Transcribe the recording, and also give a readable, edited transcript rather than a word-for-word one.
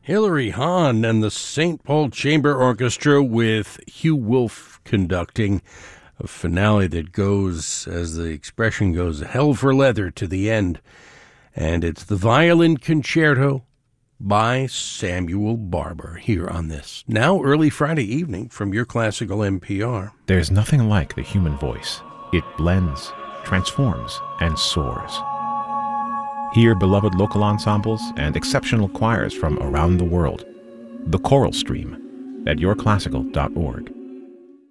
Hilary Hahn and the St. Paul Chamber Orchestra with Hugh Wolf conducting a finale that goes, as the expression goes, hell for leather to the end. And it's the Violin Concerto by Samuel Barber here on this now early Friday evening from your classical NPR. There's nothing like the human voice. It blends, transforms, and soars. Hear beloved local ensembles and exceptional choirs from around the world. The Choral Stream at yourclassical.org.